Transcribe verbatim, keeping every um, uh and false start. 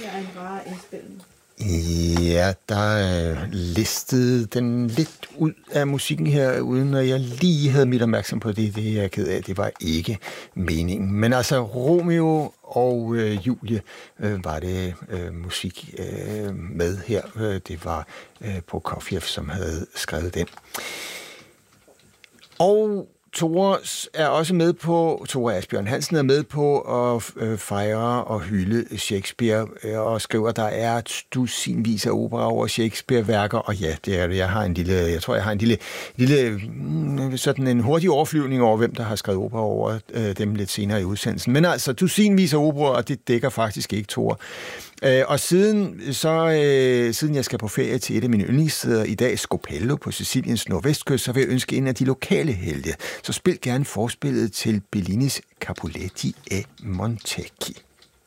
er en rar indspilning. Ja, der listede den lidt ud af musikken her, uden at jeg lige havde mit opmærksom på det. Det er jeg ked af, det var ikke meningen. Men altså, Romeo og øh, Julie øh, var det øh, musik øh, med her. Det var øh, Prokofjev, som havde skrevet den. Og Tore er også med på, Tore Asbjørn Hansen er med på at øh, fejre og hylde Shakespeare, øh, og skriver, der er et dusinvis af opera over Shakespeare-værker, og ja, det er det. Jeg har en lille, jeg tror, jeg har en lille, lille mm, sådan en hurtig overflyvning over, hvem der har skrevet opera over øh, dem lidt senere i udsendelsen. Men altså, dusinvis af opera, og det dækker faktisk ikke, Tore. Øh, og siden, så, øh, siden jeg skal på ferie til et af mine yndlingssteder i dag, Scopello på Siciliens nordvestkyst, så vil jeg ønske en af de lokale helte. Så spil gerne forspillet til Bellinis Capuletti e Montecchi.